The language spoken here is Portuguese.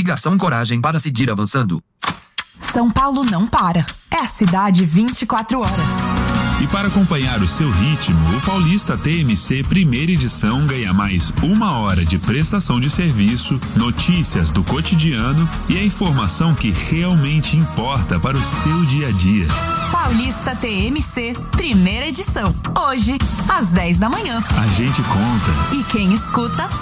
dedicação e coragem para seguir avançando. São Paulo não para. É a cidade 24 horas. E para acompanhar o seu ritmo, o Paulista TMC primeira edição ganha mais 1 hora de prestação de serviço, notícias do cotidiano e a informação que realmente importa para o seu dia a dia. Paulista TMC, primeira edição. Hoje, às 10 da manhã. A gente conta. E quem escuta,